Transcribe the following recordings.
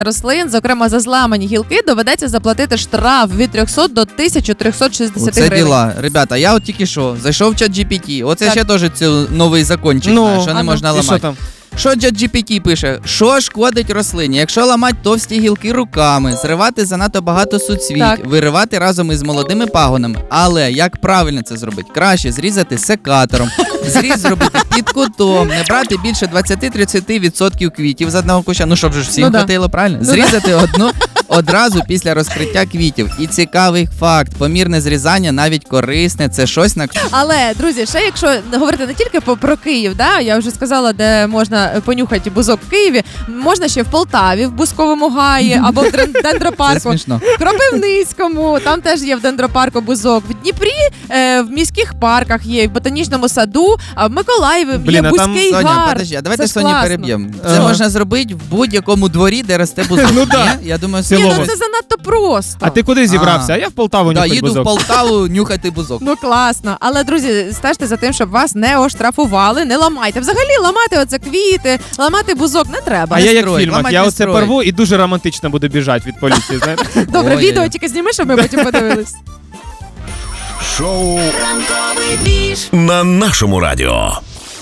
рослин, зокрема за зламані гілки, доведеться заплатити штраф від 300 до 1360 Оце гривень. діла. Ребята, я от тільки що зайшов в ChatGPT. Оце Так. ще теж новий закончик, знаю, що не можна І що ламати. там? Що ChatGPT пише? Що шкодить рослині? Якщо ламати товсті гілки руками, зривати занадто багато суцвіть, Так. виривати разом із молодими пагонами. Але як правильно це зробити? Краще зрізати секатором, зріз зробити під кутом, не брати більше 20-30% квітів з одного куща. Ну, щоб же ж всім Ну да. хватило, правильно? Зрізати одну одразу після розкриття квітів. І цікавий факт, помірне зрізання навіть корисне, це щось на... Але, друзі, ще якщо говорити не тільки про Київ, да, я вже сказала, де можна понюхати бузок в Києві, можна ще в Полтаві, в Бузковому гаї, або в Це дендропарку. смішно. В Кропивницькому, там теж є в дендропарку бузок. В Дніпрі, в міських парках є, в ботанічному саду, а в Миколаєві Блін, є а там, Бузький Соня, гар. подожди, а давайте Це ж Соні класно. переб'ємо. Це Ага. можна зробити в будь-якому дворі, де росте бузок. Ну да. Ні? Я думаю, Ні, Цілому. ну це занадто просто. А ти куди зібрався? А. А я в Полтаву Да, нюхать їду в бузок. Полтаву нюхати бузок. Ну класно. Але, друзі, стежте за тим, щоб вас не оштрафували, не ламайте. Взагалі ламати оце квіти, ламати бузок не треба. А я як в строй, фільмах, ламать я не оце строй. порву і дуже романтично буду біжати від поліції, знаєте? Добре, Ой-ой-ой. відео тільки зніми, щоб ми потім подивились. Шоу Ранковий двіж. на нашому радіо.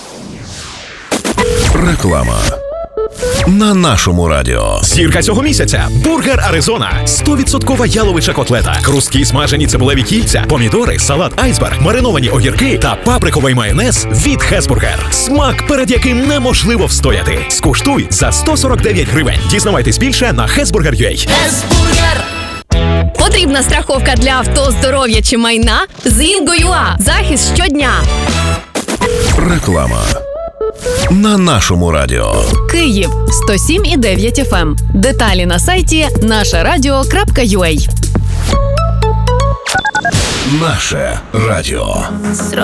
Реклама. На нашому радіо. Зірка цього місяця – бургер Аризона. 100% яловича котлета, хрусткі смажені цибулеві кільця, помідори, салат айсберг, мариновані огірки та паприковий майонез від Хесбургер. Смак, перед яким неможливо встояти. Скуштуй за 149 гривень. Дізнавайтесь більше на hesburger.ua. Потрібна страховка для авто, здоров'я чи майна? З Інго.ua. Захист щодня. Реклама. На нашому радіо. Київ 107,9 FM. Деталі на сайті нашарадіо.ua. Наше радіо.